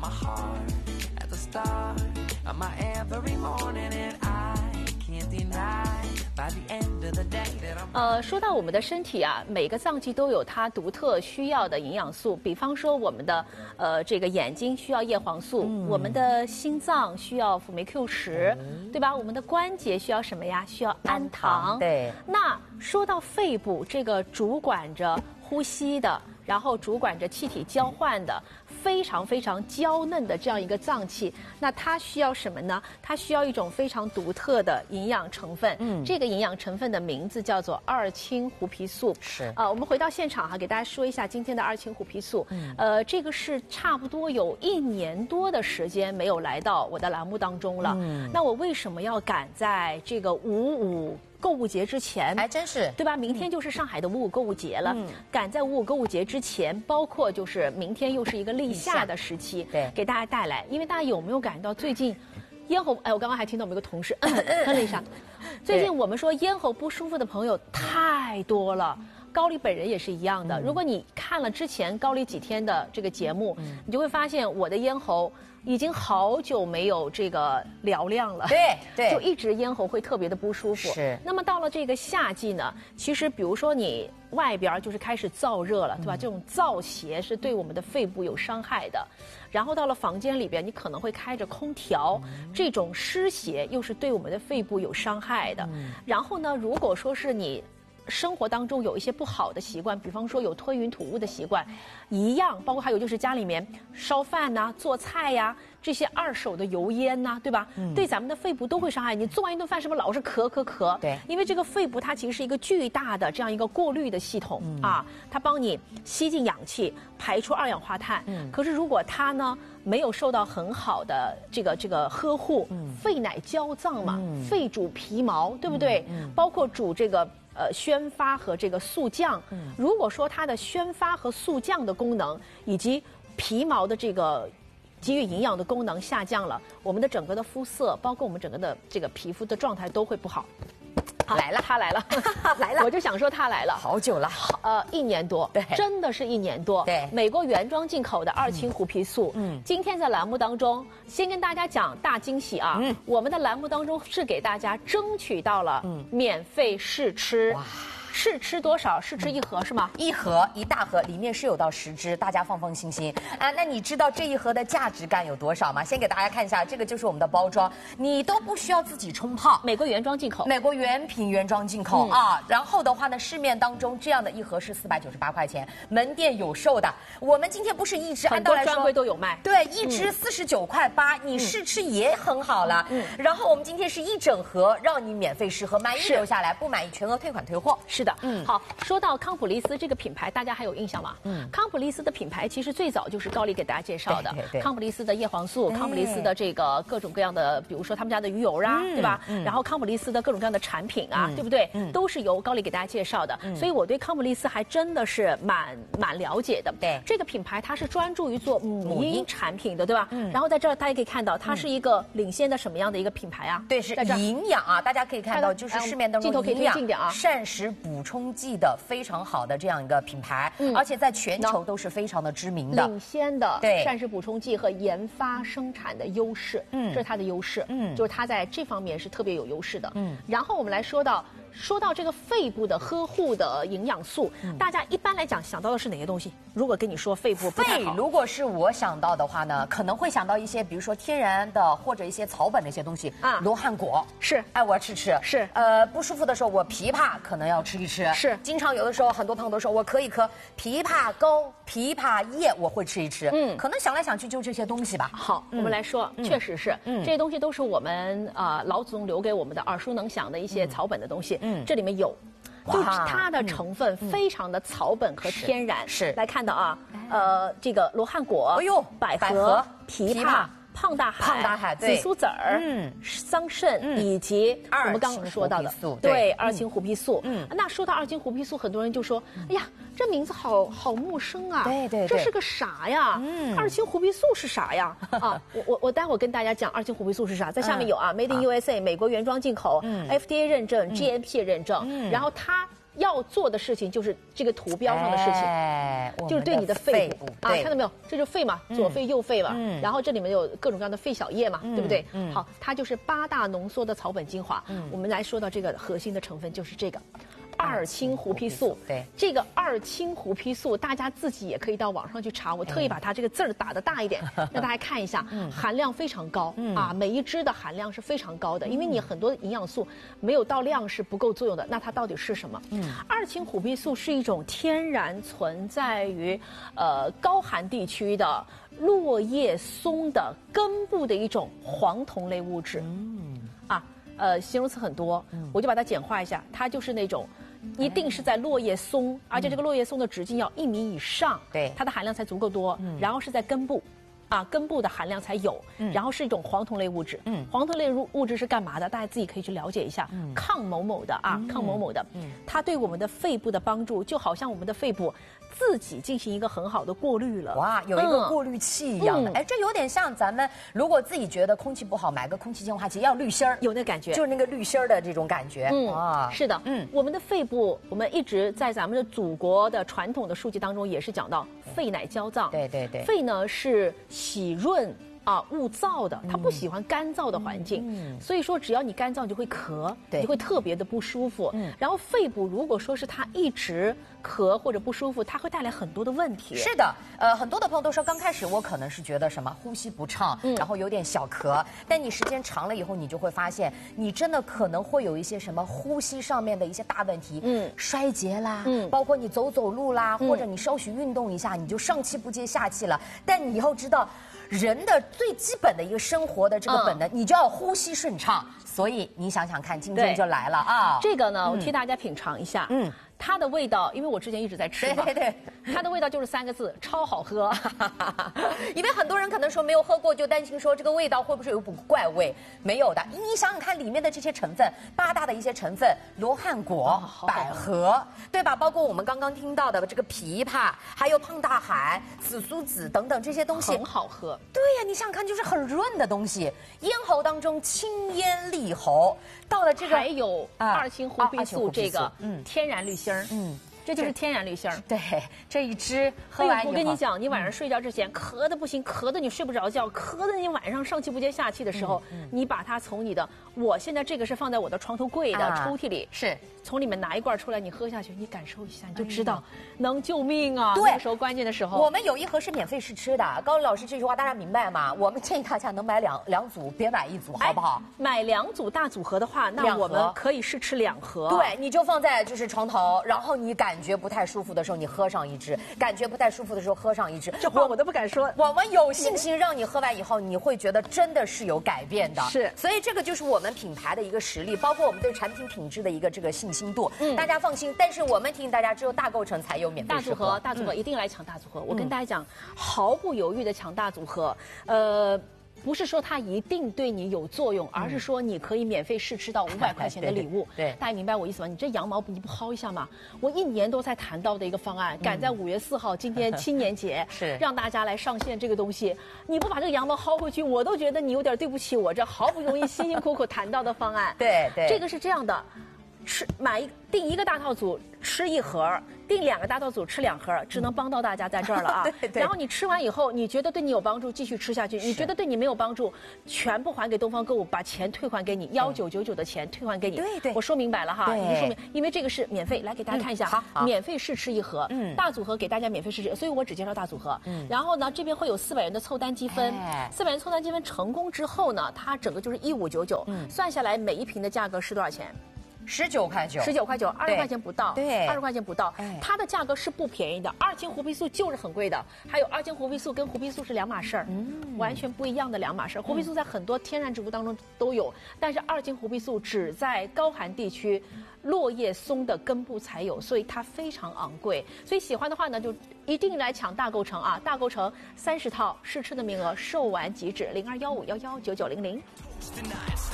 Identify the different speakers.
Speaker 1: my heart at the start of my every morning, and I can't deny by the end of the day that I'm
Speaker 2: 说到我们的身体啊，每个脏器都有它独特需要的营养素。比方说，我们的这个眼睛需要叶黄素，我们的心脏需要辅酶 Q10，对吧？我们的关节需要什么呀？需要氨糖。
Speaker 3: 对。
Speaker 2: 那说到肺部，这个主管着呼吸的，然后主管着气体交换的，非常非常娇嫩的这样一个脏器，那它需要什么呢？它需要一种非常独特的营养成分。这个营养成分的名字叫做二氢胡皮素。
Speaker 3: 是。
Speaker 2: 我们回到现场哈，给大家说一下今天的二氢胡皮素。这个是差不多有1年多的时间没有来到我的栏目当中了。那我为什么要赶在这个55购物节之前，
Speaker 3: 还真是，
Speaker 2: 对吧？明天就是上海的55购物节了，赶在55购物节之前，包括就是明天又是一个立夏的时期，
Speaker 3: 对，
Speaker 2: 给大家带来。因为大家有没有感到最近咽喉？哎，我刚刚还听到我们一个同事哼了一下。最近我们说咽喉不舒服的朋友太多了。高丽本人也是一样的。如果你看了之前高丽几天的这个节目，你就会发现我的咽喉已经好久没有这个嘹亮了，
Speaker 3: 对，
Speaker 2: 就一直咽喉会特别的不舒服。
Speaker 3: 是。
Speaker 2: 那么到了这个夏季呢，其实比如说你外边就是开始燥热了，对吧？这种燥邪是对我们的肺部有伤害的。然后到了房间里边，你可能会开着空调，这种湿邪又是对我们的肺部有伤害的。然后呢，如果说是你生活当中有一些不好的习惯，比方说有吞云吐雾的习惯，一样，包括还有就是家里面烧饭呐、做菜呀，这些二手的油烟呐，对吧？对咱们的肺部都会伤害。你做完一顿饭，是不是老是咳？
Speaker 3: 对，
Speaker 2: 因为这个肺部它其实是一个巨大的这样一个过滤的系统啊，它帮你吸进氧气，排出二氧化碳。可是如果它呢没有受到很好的这个呵护，肺乃焦脏嘛，肺主皮毛，对不对？包括主这个宣发和这个速降。如果说它的宣发和速降的功能以及皮毛的这个给予营养的功能下降了，我们的整个的肤色，包括我们整个的这个皮肤的状态都会不好。
Speaker 3: 来了，
Speaker 2: 他来了，
Speaker 3: 来了，
Speaker 2: 我就想说他来了，
Speaker 3: 好久了
Speaker 2: ，1年多，
Speaker 3: 对，
Speaker 2: 真的是1年多，
Speaker 3: 对，
Speaker 2: 美国原装进口的二氢胡皮素，今天在栏目当中先跟大家讲大惊喜啊，我们的栏目当中是给大家争取到了免费试吃，哇。试吃多少？试吃1盒是吗
Speaker 3: ？1盒1大盒，里面是有到10支，大家放心啊。那你知道这1盒的价值感有多少吗？先给大家看一下，这个就是我们的包装，你都不需要自己冲泡，
Speaker 2: 美国原装进口，
Speaker 3: 美国原品原装进口啊。然后的话呢，市面当中这样的1盒是498块钱，门店有售的。我们今天不是1支，按道来说
Speaker 2: 专柜都有卖，
Speaker 3: 对，1支49.8块，你试吃也很好了。然后我们今天是1整盒，让你免费试喝，满意留下来，不满意全额退款退货。
Speaker 2: 是的，好，说到康普利斯这个品牌，大家还有印象吗？康普利斯的品牌其实最早就是高丽给大家介绍的，
Speaker 3: 对，
Speaker 2: 康普利斯的叶黄素，康普利斯的这个各种各样的，比如说他们家的鱼油啊，对吧？然后康普利斯的各种各样的产品啊，对不对？都是由高丽给大家介绍的，所以我对康普利斯还真的是蛮了解的。
Speaker 3: 对，
Speaker 2: 这个品牌它是专注于做母婴产品的，对吧？然后在这儿大家可以看到，它是一个领先的什么样的一个品牌啊？
Speaker 3: 对，是营养啊，大家可以看到，就是市面当中
Speaker 2: 镜头可以推近点啊，
Speaker 3: 膳食补充剂的非常好的这样一个品牌，而且在全球都是非常的知名的，
Speaker 2: 领先的
Speaker 3: 对
Speaker 2: 膳食补充剂和研发生产的优势，这是它的优势，就是它在这方面是特别有优势的。然后我们来说到这个肺部的呵护的营养素，大家一般来讲想到的是哪些东西？如果跟你说肺部不太好，
Speaker 3: 如果是我想到的话呢，可能会想到一些，比如说天然的或者一些草本的一些东西啊，罗汉果
Speaker 2: 是，
Speaker 3: 哎，我要吃，
Speaker 2: 是，
Speaker 3: 不舒服的时候我枇杷可能要吃一吃，
Speaker 2: 是，
Speaker 3: 经常有的时候很多朋友都说我咳一咳，枇杷膏、枇杷叶我会吃一吃，可能想来想去就这些东西吧。
Speaker 2: 好，我们来说，确实是，这些东西都是我们老祖宗留给我们的耳熟能详的一些草本的东西，这里面有。就是它的成分非常的草本和天然，
Speaker 3: 是
Speaker 2: 来看到啊，这个罗汉果，
Speaker 3: 哎呦，
Speaker 2: 百合、枇杷、胖大海、紫苏籽儿、桑葚以及我们刚刚说到的对二氢胡皮素。那说到二氢胡皮素，很多人就说，哎呀，这名字好陌生啊，
Speaker 3: 对，
Speaker 2: 这是个啥呀？二氢胡皮素是啥呀？啊，我待会儿跟大家讲二氢胡皮素是啥，在下面有啊，Made in USA 美国原装进口，FDA 认证、GMP 认证，然后它要做的事情就是这个图标上的事情，就是对你的肺部啊，看到没有？这就是肺嘛，左肺右肺嘛，然后这里面有各种各样的肺小叶嘛，对不对？好，它就是8大浓缩的草本精华。我们来说到这个核心的成分就是这个。2氢胡皮素，
Speaker 3: 对，
Speaker 2: 这个2氢胡皮素，大家自己也可以到网上去查。我特意把它这个字儿打得大一点，让大家看一下，含量非常高啊，每一支的含量是非常高的。因为你很多营养素没有到量是不够作用的，那它到底是什么？2氢胡皮素是一种天然存在于高寒地区的落叶松的根部的一种黄酮类物质。形容词很多，我就把它简化一下，它就是那种。一定是在落叶松，而且这个落叶松的直径要1米以上，
Speaker 3: 对，
Speaker 2: 它的含量才足够多。然后是在根部，根部的含量才有。然后是一种黄酮类物质。黄酮类物质是干嘛的？大家自己可以去了解一下。抗某某的抗某某的，它对我们的肺部的帮助，就好像我们的肺部自己进行一个很好的过滤了。
Speaker 3: 哇，有一个过滤器一样的，哎，这有点像咱们如果自己觉得空气不好，买个空气净化器，要滤芯儿，
Speaker 2: 有那感觉，
Speaker 3: 就是那个滤芯儿的这种感觉。
Speaker 2: 是的，我们的肺部，我们一直在咱们的祖国的传统的书籍当中也是讲到，肺乃焦脏。
Speaker 3: 对对对，
Speaker 2: 肺呢是洗润。物燥的，它不喜欢干燥的环境，所以说只要你干燥，你就会咳，你会特别的不舒服。然后肺部如果说是它一直咳或者不舒服，它会带来很多的问题。
Speaker 3: 是的，很多的朋友都说，刚开始我可能是觉得什么呼吸不畅，然后有点小咳，但你时间长了以后，你就会发现，你真的可能会有一些什么呼吸上面的一些大问题，衰竭啦，包括你走路啦，或者你稍许运动一下，你就上气不接下气了。但你以后知道。人的最基本的一个生活的这个本能，你就要呼吸顺畅。所以你想想看，今天就来了啊！
Speaker 2: 这个呢，我替大家品尝一下。它的味道，因为我之前一直在吃嘛，
Speaker 3: 对，
Speaker 2: 它的味道就是3个字，超好喝。
Speaker 3: 因为很多人可能说没有喝过，就担心说这个味道会不会有股怪味？没有的，你想想看里面的这些成分，8大的一些成分，罗汉果、百合，对吧？包括我们刚刚听到的这个枇杷，还有胖大海、紫苏籽等等这些东西，
Speaker 2: 很好喝。
Speaker 3: 对呀，你想想看，就是很润的东西，咽喉当中清咽利喉。到了这个
Speaker 2: 还有2氢胡皮素这个天然滤芯儿，这就是天然滤芯儿。
Speaker 3: 对，这一支喝完以后，
Speaker 2: 我跟你讲，你晚上睡觉之前咳得不行，咳得你睡不着觉，咳得你晚上上气不接下气的时候，你把它从你的，我现在这个是放在我的床头柜的抽屉里，
Speaker 3: 是
Speaker 2: 从里面拿一罐出来，你喝下去，你感受一下，你就知道能救命啊！
Speaker 3: 对，
Speaker 2: 那个时候关键的时候，
Speaker 3: 我们有一盒是免费试吃的。高老师这句话大家明白吗？我们建议大家能买两组，别买1组，好不好？
Speaker 2: 买2组大组合的话，那我们可以试吃2盒。
Speaker 3: 对，你就放在就是床头，然后你感觉不太舒服的时候，你喝上1支；感觉不太舒服的时候，喝上1支。
Speaker 2: 这话我都不敢说。
Speaker 3: 我们有信心让你喝完以后，你会觉得真的是有改变的。
Speaker 2: 是，
Speaker 3: 所以这个就是我们品牌的一个实力，包括我们对产品品质的一个这个信心度。大家放心。但是我们提醒大家，只有大构成才有免费试喝。
Speaker 2: 大组合一定来抢大组合。我跟大家讲，毫不犹豫的抢大组合。不是说它一定对你有作用，而是说你可以免费试吃到500块钱的礼物。
Speaker 3: 对，
Speaker 2: 大家明白我意思吗？你这羊毛你不薅一下吗？我1年都在谈到的一个方案，赶在5月4号，今天青年节，
Speaker 3: 是让
Speaker 2: 大家来上线这个东西。你不把这个羊毛薅回去，我都觉得你有点对不起我这好不容易辛辛苦苦谈到的方案。
Speaker 3: 对，
Speaker 2: 这个是这样的。订1个大套组吃1盒，订2个大套组吃2盒，只能帮到大家在这儿了啊。
Speaker 3: 对。
Speaker 2: 然后你吃完以后，你觉得对你有帮助，继续吃下去；你觉得对你没有帮助，全部还给东方购物，把钱退还给你，1999的钱退还给你。
Speaker 3: 对，
Speaker 2: 我说明白了哈，已经说明，因为这个是免费，来给大家看一下，
Speaker 3: 好，
Speaker 2: 免费试吃1盒，大组合给大家免费试吃，所以我只介绍大组合。然后呢，这边会有400元的凑单积分，400元凑单积分成功之后呢，它整个就是1599，算下来每一瓶的价格是多少钱
Speaker 3: ？19块9
Speaker 2: ，19块9，20块钱不到，
Speaker 3: 对
Speaker 2: ，20块钱不到，它的价格是不便宜的。2氢胡皮素就是很贵的，还有2氢胡皮素跟胡皮素是2码事儿，完全不一样的2码事儿。胡皮素在很多天然植物当中都有，但是2氢胡皮素只在高寒地区落叶松的根部才有，所以它非常昂贵。所以喜欢的话呢，就一定来抢大构成啊！大构成30套试吃的名额，售完即止，0215119900。